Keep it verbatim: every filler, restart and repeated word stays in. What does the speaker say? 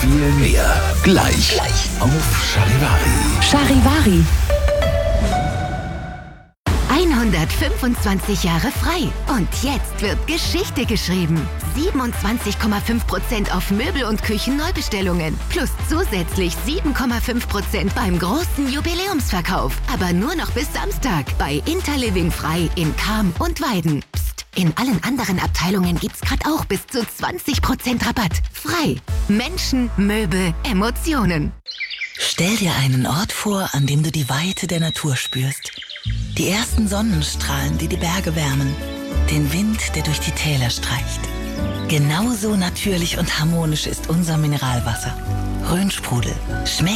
viel mehr. Gleich, Gleich. auf Charivari. Charivari. hundertfünfundzwanzig Jahre frei. Und jetzt wird Geschichte geschrieben. siebenundzwanzig Komma fünf Prozent auf Möbel- und Küchenneubestellungen. Plus zusätzlich sieben Komma fünf Prozent beim großen Jubiläumsverkauf. Aber nur noch bis Samstag bei Interliving frei in Cham und Weiden. Psst, in allen anderen Abteilungen gibt's gerade auch bis zu zwanzig Prozent Rabatt. Frei. Menschen, Möbel, Emotionen. Stell dir einen Ort vor, an dem du die Weite der Natur spürst. Die ersten Sonnenstrahlen, die die Berge wärmen. Den Wind, der durch die Täler streicht. Genauso natürlich und harmonisch ist unser Mineralwasser. Rhönsprudel. Schmeckt